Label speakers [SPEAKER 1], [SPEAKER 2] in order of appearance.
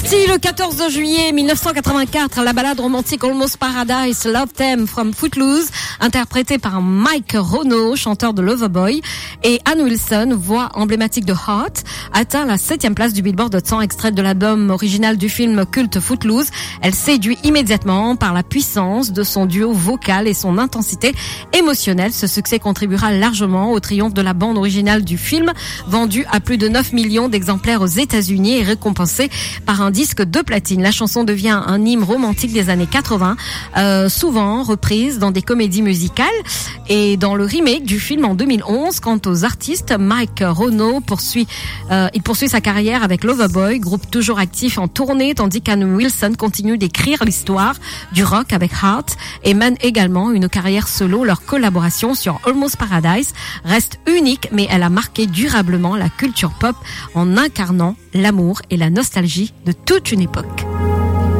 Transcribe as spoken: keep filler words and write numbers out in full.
[SPEAKER 1] Sorti le quatorze juillet mille neuf cent quatre-vingt-quatre, la ballade romantique Almost Paradise, Love Theme from Footloose, interprétée par Mike Rono, chanteur de Loverboy, et Ann Wilson, voix emblématique de Heart, atteint la septième place du Billboard Hot cent, extraite de l'album original du film culte Footloose. Elle séduit immédiatement par la puissance de son duo vocal et son intensité émotionnelle. Ce succès contribuera largement au triomphe de la bande originale du film, vendue à plus de neuf millions d'exemplaires aux États-Unis et récompensée par un disque de platine. La chanson devient un hymne romantique des années quatre-vingts, euh, souvent reprise dans des comédies musicales et dans le remake du film en deux mille onze. Quant aux artistes, Mike Rono poursuit, euh, il poursuit sa carrière avec Loverboy, groupe toujours actif en tournée, tandis qu'Ann Wilson continue d'écrire l'histoire du rock avec Heart et mène également une carrière solo. Leur collaboration sur Almost Paradise reste unique, mais elle a marqué durablement la culture pop en incarnant l'amour et la nostalgie de toute une époque.